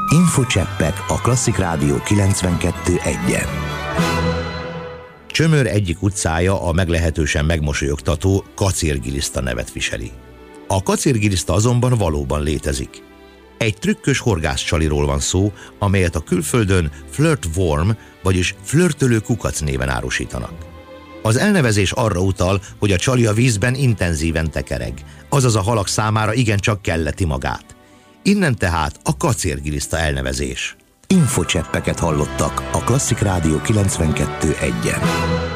Infocseppek a Klasszik Rádió 92.1-en. Csömör egyik utcája a meglehetősen megmosolyogtató kacérgiliszta nevet viseli. A kacérgiliszta azonban valóban létezik. Egy trükkös horgászcsaliról van szó, amelyet a külföldön flirt worm, vagyis flörtölő kukac néven árusítanak. Az elnevezés arra utal, hogy a csali a vízben intenzíven tekereg, azaz a halak számára igencsak kelleti magát. Innen tehát a kacérgiliszta elnevezés. Infocseppeket hallottak a Klasszik Rádió 92.1-en.